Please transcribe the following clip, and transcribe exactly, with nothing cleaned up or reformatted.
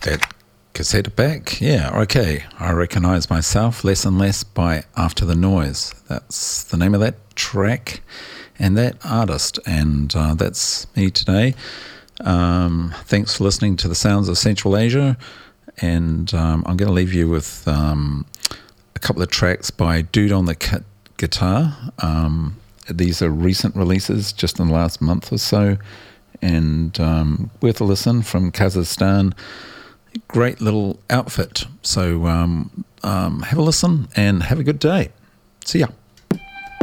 that cassette back. Yeah, okay. I recognise myself less and less by After the Noise. That's the name of that track and that artist. And uh, that's me today. Um, thanks for listening to the Sounds of Central Asia. And um, I'm going to leave you with um, a couple of tracks by Dude on the Kit Guitar. Um, these are recent releases, just in the last month or so. And um, worth a listen, from Kazakhstan. Great little outfit. So um, um, have a listen and have a good day. See ya.